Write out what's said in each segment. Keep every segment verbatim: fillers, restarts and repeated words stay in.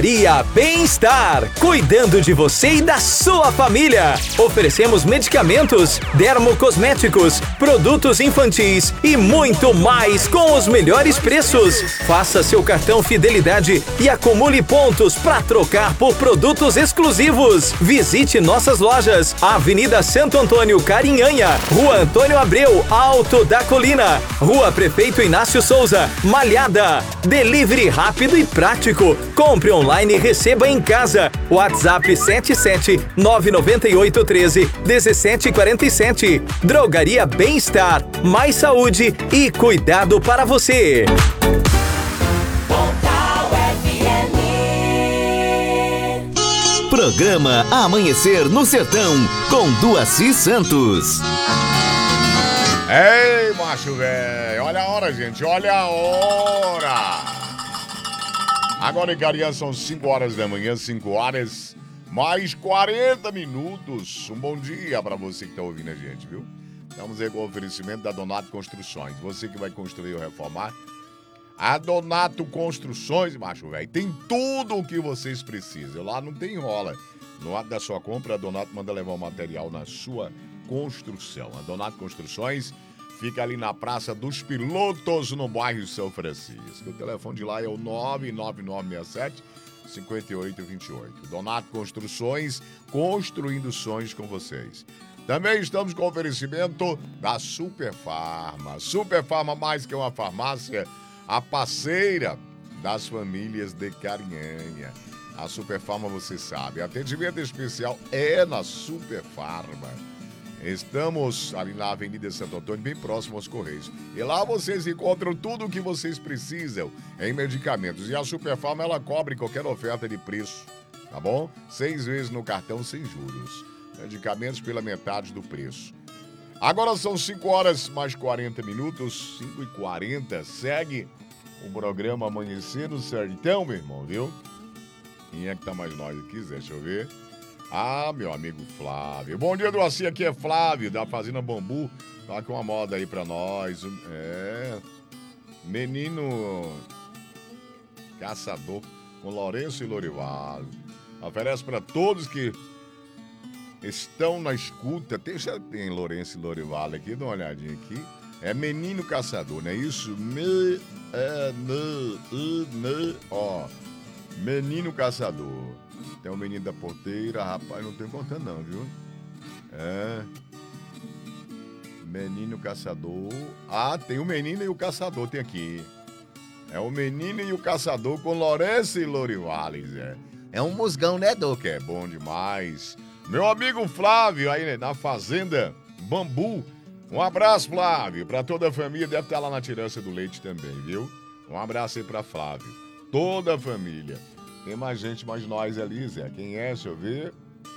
Drogaria Bem-Estar, cuidando de você e da sua família. Oferecemos medicamentos, dermocosméticos, produtos infantis e muito mais com os melhores preços. Faça seu cartão Fidelidade e acumule pontos para trocar por produtos exclusivos. Visite nossas lojas: Avenida Santo Antônio, Carinhanha, Rua Antônio Abreu, Alto da Colina, Rua Prefeito Inácio Souza, Malhada. Delivery rápido e prático. Compre online e receba em casa. WhatsApp sete sete nove nove oito um três um sete quatro sete. Drogaria Bem-Estar. Mais saúde e cuidado para você. Programa Amanhecer no Sertão, com Duaci Santos. Ei, macho velho, olha a hora, gente, olha a hora. Agora em Carinhanha são cinco horas da manhã, cinco horas, mais quarenta minutos. Um bom dia pra você que tá ouvindo a gente, viu? Estamos aí com o oferecimento da Donato Construções. Você que vai construir ou reformar, a Donato Construções, macho velho, tem tudo o que vocês precisam. Lá não tem enrola. No ato da sua compra, a Donato manda levar o material na sua construção. A Donato Construções fica ali na Praça dos Pilotos, no bairro São Francisco. O telefone de lá é o nove nove nove seis sete cinco oito dois oito. Donato Construções, construindo sonhos com vocês. Também estamos com o oferecimento da Super Farma. Super Farma, mais que uma farmácia, a parceira das famílias de Carinhanha. A Super Farma, você sabe, atendimento especial é na Super Farma. Estamos ali na Avenida Santo Antônio, bem próximo aos Correios. E lá vocês encontram tudo o que vocês precisam em medicamentos. E a Super Farma, ela cobre qualquer oferta de preço, tá bom? Seis vezes no cartão sem juros. Medicamentos pela metade do preço. Agora são cinco horas mais quarenta minutos, cinco e quarenta. Segue o programa Amanhecer no Sertão, meu irmão, viu? Quem é que tá mais nós aqui, Zé? Deixa eu ver. Ah, meu amigo Flávio. Bom dia, Doaci. Aqui é Flávio, da Fazenda Bambu. Tá com uma moda aí pra nós. É. Menino Caçador, com Lourenço e Lorival. Oferece pra todos que estão na escuta. Tem, já tem Lourenço e Lorival aqui, dá uma olhadinha aqui. É Menino Caçador, não é isso? Me, é, ne, e, ne, ó. Menino Caçador. Tem o menino da porteira, rapaz, não tô contando não, viu? É. Menino Caçador. Ah, tem o menino e o caçador, tem aqui. É o menino e o caçador com Lourenço e Lorivales, é. É um musgão, né, Doc? É bom demais. Meu amigo Flávio, aí na Fazenda Bambu. Um abraço, Flávio, pra toda a família. Deve estar lá na Tirança do Leite também, viu? Um abraço aí pra Flávio. Toda a família. Tem mais gente, mais nós ali, Zé. Quem é? Deixa eu ver.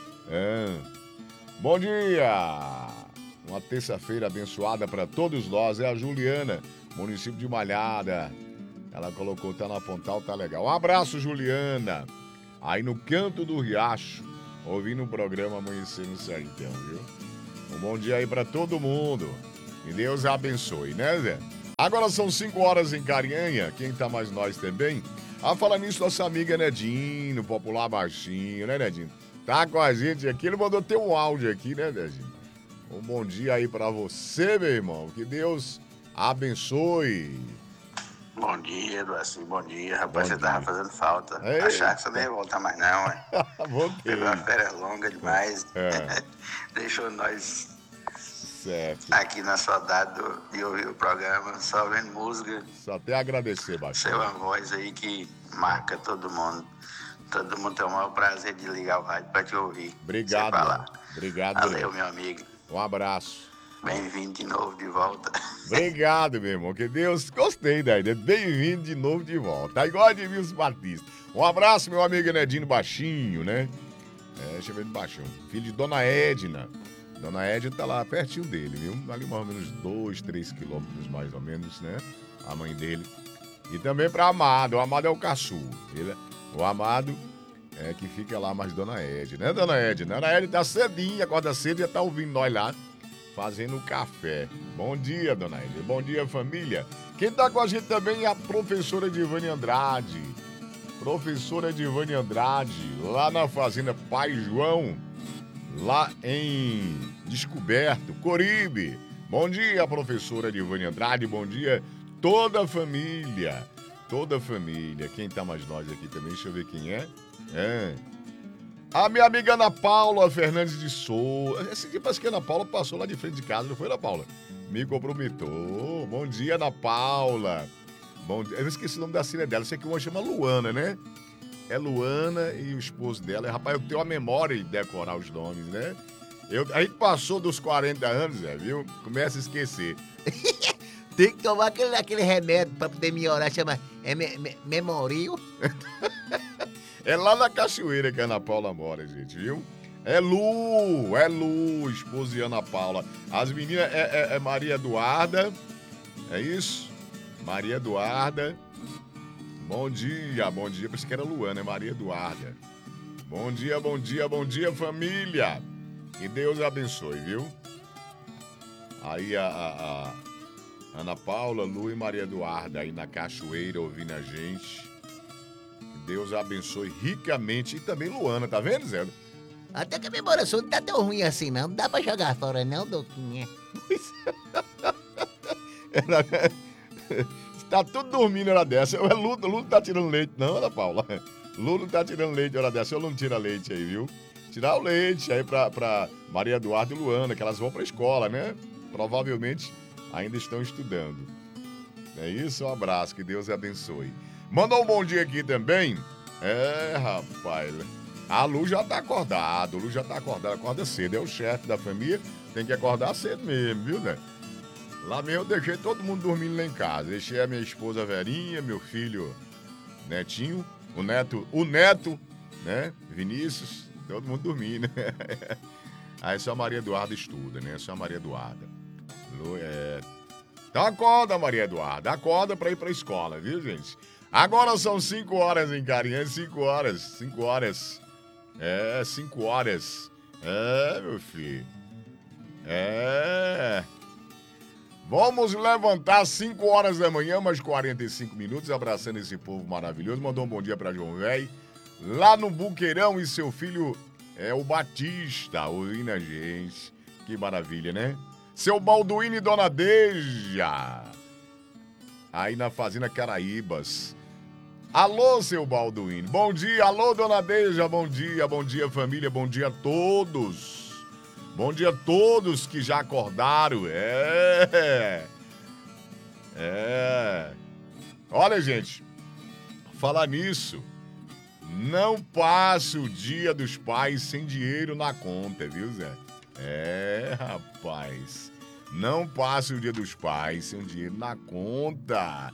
É. Bom dia! Uma terça-feira abençoada para todos nós. É a Juliana, município de Malhada. Ela colocou, tá na Pontal, tá legal. Um abraço, Juliana. Aí no Canto do Riacho, ouvindo o programa Amanhecer no Sertão, viu? Um bom dia aí para todo mundo. Que Deus abençoe, né, Zé? Agora são cinco horas em Carinhanha. Quem tá mais nós também? Ah, fala nisso, nossa amiga Nedinho, popular baixinho, né, Nedinho? Tá com a gente aqui, ele mandou ter um áudio aqui, né, Nedinho? Um bom dia aí pra você, meu irmão. Que Deus abençoe. Bom dia, Duaci, bom dia. Rapaz, bom você dia. Tava fazendo falta. Ei. Achar que você não ia voltar mais não, ué. Voltei. Teve uma férias longa demais. É. Deixou nós certo. Aqui na saudade do, de ouvir o programa, só vendo música. Só até agradecer, Baixo. Você é uma voz aí que marca todo mundo. Todo mundo tem o maior prazer de ligar o rádio pra te ouvir. Obrigado. Falar. Obrigado. Valeu, meu amigo. Um abraço. Bem-vindo de novo de volta. Obrigado, meu irmão. Que Deus... Gostei da ideia. Bem-vindo de novo de volta. Tá igual a de Wilson Batista. Um abraço, meu amigo Nedinho Baixinho, né? É, chama ele de Baixinho. Filho de Dona Edna. Dona Edna tá lá pertinho dele, viu? Ali mais ou menos dois, três quilômetros mais ou menos, né? A mãe dele. E também pra Amado. O Amado é o caçu. Ele, o Amado é que fica lá mais Dona Edna, né, Dona Edna? Dona Edna tá cedinho, acorda cedo e já tá ouvindo nós lá, fazendo café. Bom dia, Dona Edna. Bom dia, família. Quem tá com a gente também é a professora Divane Andrade. Professora Edivane Andrade, lá na Fazenda Pai João, lá em Descoberto, Coribe. Bom dia, professora Edivane Andrade, bom dia toda a família, toda a família. Quem tá mais nós aqui também, deixa eu ver quem é. É. A minha amiga Ana Paula Fernandes de Souza. Esse dia parece que a Ana Paula passou lá de frente de casa, não foi, Ana Paula? Me comprometeu. Bom dia, Ana Paula. Bom dia. Eu esqueci o nome da filha dela. Sei que uma chama Luana, né? É Luana e o esposo dela. Rapaz, eu tenho uma memória de decorar os nomes, né? Eu, a gente passou dos quarenta anos, é, viu? Começa a esquecer. Tem que tomar aquele, aquele remédio pra poder melhorar, chama é me, me, Memoril. É lá na Cachoeira que a Ana Paula mora, gente, viu? É Lu, é Lu, esposa de Ana Paula. As meninas é, é, é Maria Eduarda, é isso? Maria Eduarda. Bom dia, bom dia. Por isso que era Luana, é Maria Eduarda. Bom dia, bom dia, bom dia, família. Que Deus abençoe, viu? Aí a, a, a Ana Paula, Lu e Maria Eduarda aí na Cachoeira ouvindo a gente. Que Deus abençoe ricamente. E também Luana, tá vendo, Zé? Até que a memória sua não tá tão ruim assim, não. Não dá pra jogar fora, não, Douquinha. Tá tudo dormindo hora dessa. O Lu, Lu não tá tirando leite, não, Ana Paula. Lu não tá tirando leite hora dessa. Eu não tiro leite aí, viu? Tirar o leite aí pra, pra Maria Eduarda e Luana, que elas vão pra escola, né? Provavelmente ainda estão estudando. É isso, um abraço, que Deus abençoe. Mandou um bom dia aqui também. É, rapaz. A Lu já tá acordada, o Lu já tá acordado, acorda cedo. É o chefe da família, tem que acordar cedo mesmo, viu, né? Lá mesmo eu deixei todo mundo dormindo lá em casa. Deixei a minha esposa Verinha, meu filho Netinho, o neto, o neto, né? Vinícius, todo mundo dormindo. Aí só a Maria Eduarda estuda, né? Só a Maria Eduarda. Lu, é... Então acorda, Maria Eduarda, acorda pra ir pra escola, viu, gente? Agora são cinco horas em Carinha, cinco horas, cinco horas. É, cinco horas. É, meu filho. É... Vamos levantar cinco horas da manhã, mais quarenta e cinco minutos, abraçando esse povo maravilhoso. Mandou um bom dia pra João Velho, lá no Buqueirão, e seu filho é o Batista, ouvindo a gente. Que maravilha, né? Seu Balduíno e Dona Deja, aí na Fazenda Caraíbas. Alô, seu Balduíno, bom dia. Alô, Dona Deja, bom dia. Bom dia, família, bom dia a todos. Bom dia a todos que já acordaram. É. É. Olha, gente, falar nisso, não passe o Dia dos Pais sem dinheiro na conta, viu, Zé? É, rapaz. Não passe o Dia dos Pais sem dinheiro na conta.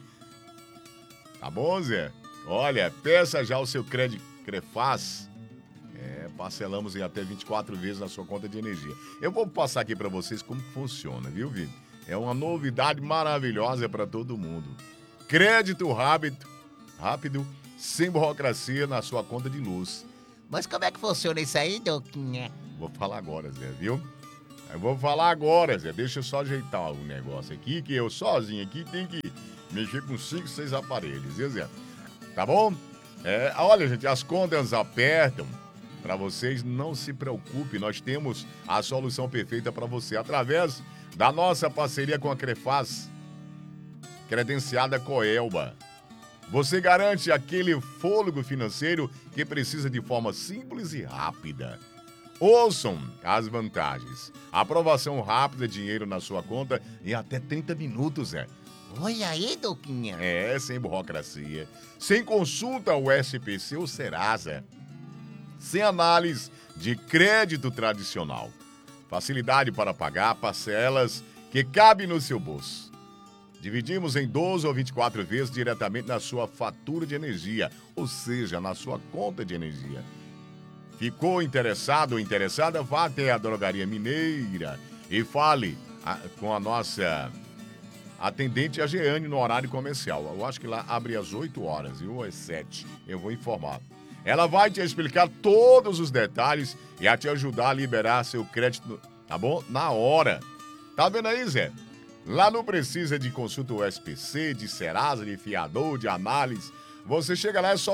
Tá bom, Zé? Olha, peça já o seu crédito Crefaz. É, parcelamos em até vinte e quatro vezes na sua conta de energia. Eu vou passar aqui para vocês como funciona, viu, Vitor? É uma novidade maravilhosa para todo mundo. Crédito rápido, rápido, sem burocracia na sua conta de luz. Mas como é que funciona isso aí, Douquinha? Vou falar agora, Zé, viu? Eu vou falar agora, Zé. Deixa eu só ajeitar o negócio aqui, que eu sozinho aqui tenho que mexer com cinco, seis aparelhos, viu, Zé? Tá bom? É, olha, gente, as contas apertam. Para vocês, não se preocupe, nós temos a solução perfeita para você através da nossa parceria com a Crefaz, credenciada Coelba. Você garante aquele fôlego financeiro que precisa de forma simples e rápida. Ouçam as vantagens. Aprovação rápida, dinheiro na sua conta em até trinta minutos, é. Olha aí, Douquinha. É, sem burocracia, sem consulta ao S P C ou Serasa, sem análise de crédito tradicional. Facilidade para pagar parcelas que cabem no seu bolso. Dividimos em doze ou vinte e quatro vezes diretamente na sua fatura de energia, ou seja, na sua conta de energia. Ficou interessado ou interessada? Vá até a Drogaria Mineira e fale a, com a nossa atendente, a Jeane, no horário comercial. Eu acho que lá abre às oito horas, viu? Às sete. Eu vou informar. Ela vai te explicar todos os detalhes e a te ajudar a liberar seu crédito, tá bom? Na hora. Tá vendo aí, Zé? Lá não precisa de consulta U S P C, de Serasa, de fiador, de análise. Você chega lá, é só...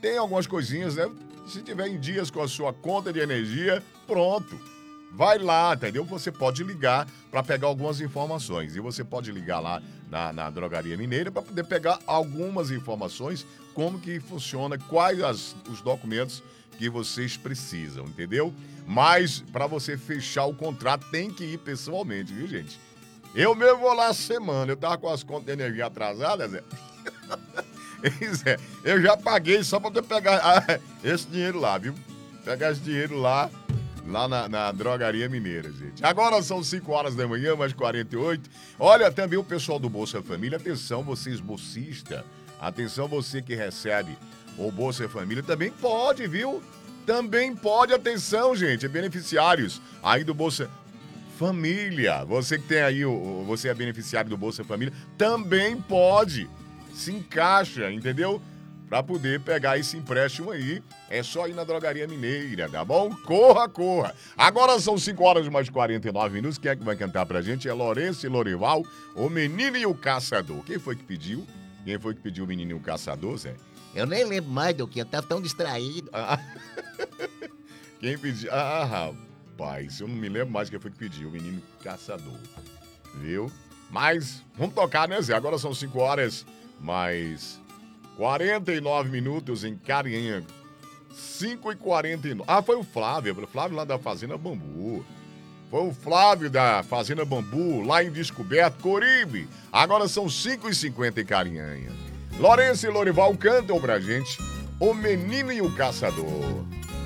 tem algumas coisinhas, né? Se tiver em dias com a sua conta de energia, pronto. Vai lá, entendeu? Você pode ligar para pegar algumas informações. E você pode ligar lá na, na Drogaria Mineira para poder pegar algumas informações, como que funciona, quais as, os documentos que vocês precisam, entendeu? Mas para você fechar o contrato tem que ir pessoalmente, viu, gente? Eu mesmo vou lá semana, eu tava com as contas de energia atrasadas, Zé. Zé, eu já paguei só para poder pegar ah, esse dinheiro lá, viu? Pegar esse dinheiro lá, lá na, na Drogaria Mineira, gente. Agora são cinco horas da manhã, mais quarenta e oito. Olha, também o pessoal do Bolsa Família, atenção, vocês bolsistas, atenção você que recebe o Bolsa Família, também pode, viu? Também pode, atenção, gente, beneficiários aí do Bolsa Família. Você que tem aí, o, você é beneficiário do Bolsa Família, também pode. Se encaixa, entendeu? Pra poder pegar esse empréstimo aí, é só ir na Drogaria Mineira, tá bom? Corra, corra. Agora são cinco horas mais quarenta e nove minutos. Quem é que vai cantar pra gente? É Lourenço e Lorival, o Menino e o Caçador. Quem foi que pediu? Quem foi que pediu o Menino e o Caçador, Zé? Eu nem lembro mais do que, eu tava tão distraído. Ah, quem pediu? Ah, rapaz, eu não me lembro mais quem foi que pediu, o Menino e o Caçador. Viu? Mas, vamos tocar, né, Zé? Agora são cinco horas mais quarenta e nove minutos em Carinha. cinco e quarenta e nove. Ah, foi o Flávio, o Flávio lá da Fazenda Bambu. Foi o Flávio da Fazenda Bambu, lá em Descoberto, Coribe. Agora são cinco e cinquenta em Carinhanha. Lourenço e Lorival cantam pra gente O Menino e o Caçador.